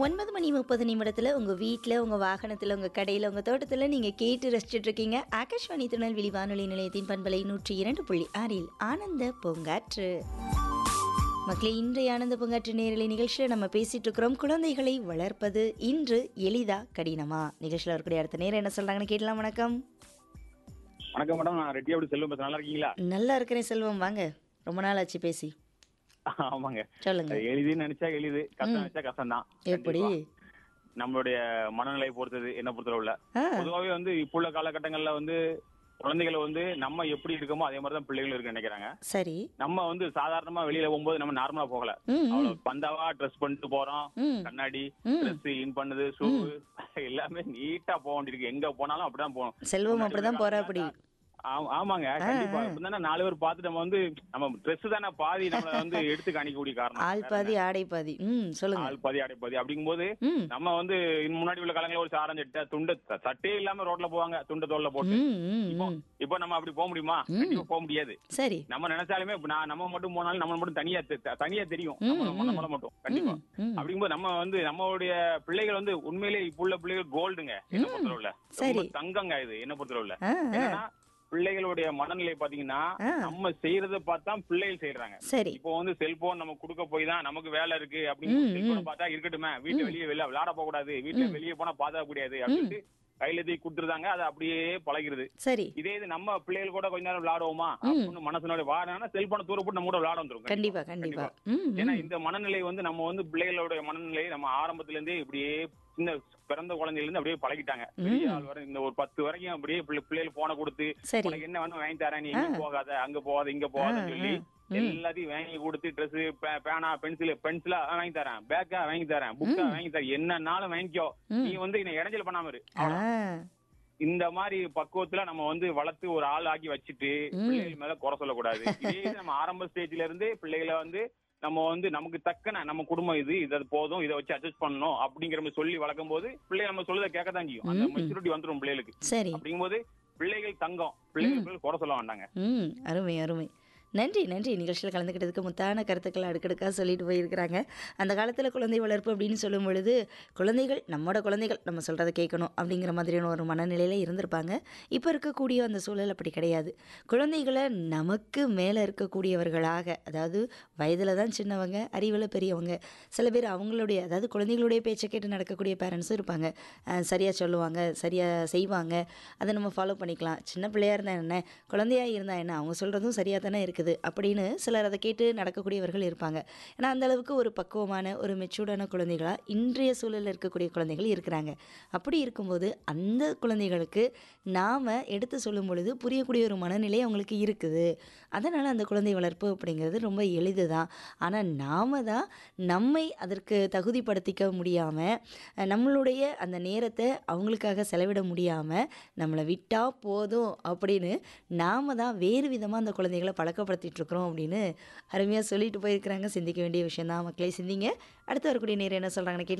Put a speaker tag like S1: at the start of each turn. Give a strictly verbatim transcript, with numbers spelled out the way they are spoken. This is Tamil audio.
S1: ஒன்பது மணி முப்பது நிமிடத்தில் உங்கள் வீட்டில், உங்கள் வாகனத்தில், உங்கள் கடையில், உங்கள் தோட்டத்தில் நீங்கள் கேட்டு ரசிச்சுட்டு இருக்கீங்க. ஆகாஷ்வாணி திருநெல்வேலி வானொலி நிலையத்தின் பண்பலை நூற்றி இரண்டு புள்ளி ஆறில் ஆனந்த பூங்காற்று. மக்களே, இன்றைய ஆனந்த பூங்காற்று நேரலை நிகழ்ச்சியில் நம்ம பேசிட்டு இருக்கிறோம், குழந்தைகளை வளர்ப்பது இன்று எளிதா கடினமா. நிகழ்ச்சியில் வரக்கூடிய அடுத்த நேரம் என்ன சொல்றாங்கன்னு கேட்கலாம். வணக்கம்.
S2: வணக்கம் மேடம், நான் ரெட்டியாபடி செல்வம் பேசுறேன். நல்லா இருக்கீங்களா?
S1: நல்லா இருக்கிறேன் செல்வம், வாங்க. ரொம்ப நாள் ஆச்சு பேசி.
S2: ஆமாங்க,
S1: சொல்லுங்க.
S2: எளிதுன்னு நினைச்சா எளிது, கஷ்டம் நினைச்சா கஷ்டம் தான்.
S1: எப்படி?
S2: நம்மளுடைய மனநிலை பொறுத்தது, என்ன பொறுத்தளவுல பொதுவாகவே வந்து இப்போ உள்ள காலகட்டங்கள்ல வந்து குழந்தைகளை வந்து நம்ம எப்படி இருக்கோமோ அதே மாதிரிதான் பிள்ளைகளும் இருக்கு நினைக்கிறாங்க.
S1: சரி. நம்ம
S2: வந்து சாதாரணமா வெளியில போகும்போது நம்ம நார்மலா போகல, பந்தாவா ட்ரெஸ் பண்ணிட்டு போறோம், கண்ணாடி ட்ரெஸ் இன் பண்ணுது, ஷூ எல்லாமே நீட்டா போக வேண்டியிருக்கு. எங்க போனாலும் அப்படிதான் போகணும்.
S1: செல்வம் அப்படிதான் போற. அப்படி
S2: ஆமாங்க, கண்டிப்பா. நாலு பேர் பார்த்துட்டு நம்ம வந்து நம்ம ட்ரெஸ் தானே பாதி நம்மள வந்து எடுத்து காணிக்கக்கூடிய காரணம்.
S1: ஆள் பாதி ஆடை பாதி. ம் சொல்லுங்க.
S2: ஆள் பாதி ஆடை பாதி அப்படிங்கும்போது நம்ம வந்து முன்னாடி உள்ள காலங்களில் ஒரு ஆரஞ்சு துண்டு சட்டையே இல்லாம ரோட்ல போவாங்க, துண்டு தோல்ல போட்டு. இப்போ நம்ம அப்படி போக முடியுமா? கண்டிப்பா போக முடியாது. சரி. நம்ம நினைச்சாலுமே நான் நம்ம மட்டும் போனாலும் நம்ம மட்டும் தனியா தனியா தெரியும், நம்மள மட்டும். கண்டிப்பா அப்படிங்கும்போது நம்ம வந்து நம்மளுடைய பிள்ளைகள் வந்து உண்மையிலேயே இப்போ உள்ள பிள்ளைகள் கோல்டுங்க, என்ன பொறுத்தளவுல தங்கங்க. இது என்ன பொறுத்தளவுல என்னன்னா, பிள்ளைகளுடைய மனநிலை பாத்தீங்கன்னா நம்ம செய்யறத பார்த்தா பிள்ளைகள் செய்யறாங்க. இப்போ வந்து செல்போன் நம்ம கொடுக்க போய் தான் நமக்கு வேலை இருக்கு அப்படின்னு பார்த்தா இருக்கட்டுமே, வீட்டு வெளியே வெளியே விளையாட போக கூடாது, வீட்டுல வெளியே போனா பாதுகாக்க கூடாது அப்படின்னு கையில தூக்கி கொடுத்துருந்தாங்க. அது அப்படியே பழகிறது. சரி. இதே இது நம்ம பிள்ளைகள் கூட கொஞ்ச நேரம் விளையாடுவோமா அப்படின்னு மனசுனோட வாடானா செல்போனை தூர போட்டு நம்ம கூட விளையாட வந்துரும். கண்டிப்பா கண்டிப்பா. ஏன்னா இந்த மனநிலை வந்து நம்ம வந்து பிள்ளைகளுடைய மனநிலை நம்ம ஆரம்பத்துல இருந்தே இப்படியே சின்ன பிறந்த குழந்தைல இருந்து அப்படியே பழகிட்டாங்க. பெரிய ஆள் வரை இந்த ஒரு பத்து வரைக்கும் அப்படியே பிள்ளைகள் போன கொடுத்து உனக்கு என்ன வேணும் வாங்கி தரேன், நீ எங்க போகாத, அங்க போகாத, இங்க போகாதன்னு சொல்லி எல்லாத்தையும் வாங்கி கொடுத்து ட்ரெஸ், பேனா, பென்சில் பென்சிலா வாங்கி தரேன், பேக்கா வாங்கி தரேன், புக்கா வாங்கி தரேன், என்னன்னாலும் வாங்கிக்கோ, நீ வந்து என்ன இடைஞ்சல் பண்ணாம இரு. இந்த மாதிரி பக்குவத்துல நம்ம வந்து வளர்த்து ஒரு ஆள் ஆக்கி வச்சுட்டு பிள்ளைகள் மேல குறை சொல்லக்கூடாது. இதே நம்ம ஆரம்ப ஸ்டேஜ்ல இருந்து பிள்ளைகளை வந்து நம்ம வந்து நமக்கு தக்கன நம்ம குடும்பம் இது இது போதும், இதை வச்சு அட்ஜஸ்ட் பண்ணணும் அப்படிங்கிற மாதிரி சொல்லி வளர்க்கும் போது பிள்ளை நம்ம சொல்றதை கேட்கத்தான் செய்யும். அந்த மெச்சூரிட்டி வந்துடும் பிள்ளைகளுக்கு. சரி. அப்படிங்கும்போது பிள்ளைகள் தங்கம், பிள்ளைகள் குறை சொல்ல வேண்டாங்க.
S1: அருமை அருமை. நன்றி நன்றி. நிகழ்ச்சியில் கலந்துக்கிட்டதுக்கு முத்தான கருத்துக்களை அடுக்கடுக்காக சொல்லிட்டு போயிருக்கிறாங்க. அந்த காலத்தில் குழந்தை வளர்ப்பு அப்படின்னு சொல்லும் பொழுது குழந்தைகள் நம்மளோட குழந்தைகள் நம்ம சொல்கிறத கேட்கணும் அப்படிங்கிற மாதிரியான ஒரு மனநிலையில் இருந்திருப்பாங்க. இப்போ இருக்கக்கூடிய அந்த சூழல் அப்படி கிடையாது. குழந்தைகளை நமக்கு மேலே இருக்கக்கூடியவர்களாக, அதாவது வயதில் தான் சின்னவங்க, அறிவில் பெரியவங்க, சில பேர் அவங்களுடைய அதாவது குழந்தைகளுடைய பேச்சை கேட்டு நடக்கக்கூடிய பேரண்ட்ஸும் இருப்பாங்க. சரியாக சொல்லுவாங்க, சரியாக செய்வாங்க, அதை நம்ம ஃபாலோ பண்ணிக்கலாம். சின்ன பிள்ளையாக இருந்தால் என்ன, குழந்தையாக இருந்தால் என்ன, அவங்க சொல்கிறதும் சரியாக தானே இருக்குது அப்படின்னு சிலர் அதை கேட்டு நடக்கக்கூடியவர்கள் இருப்பாங்க. ஏன்னா அந்த அளவுக்கு ஒரு பக்குவமான ஒரு மெச்சூர்டான குழந்தைகளாக இன்றைய சூழலில் இருக்கக்கூடிய குழந்தைகள் இருக்கிறாங்க. அப்படி இருக்கும்போது அந்த குழந்தைகளுக்கு நாம் எடுத்து சொல்லும் பொழுது புரியக்கூடிய ஒரு மனநிலை அவங்களுக்கு இருக்குது. அதனால் அந்த குழந்தை வளர்ப்பு அப்படிங்கிறது ரொம்ப எளிது தான். ஆனால் நாம் தான் நம்மை அதற்கு தகுதிப்படுத்திக்க முடியாமல், நம்மளுடைய அந்த நேரத்தை அவங்களுக்காக செலவிட முடியாமல் நம்மளை விட்டால் போதும் அப்படின்னு நாம் தான் வேறு விதமாக அந்த குழந்தைகளை பழக்கப்படுத்திட்டு இருக்கிறோம் அப்படின்னு அருமையாக சொல்லிட்டு போயிருக்கிறாங்க. சிந்திக்க வேண்டிய விஷயம் தான். மக்களை சிந்திங்க. அடுத்து வரக்கூடிய நேரம் என்ன சொல்கிறாங்கன்னு கேட்டு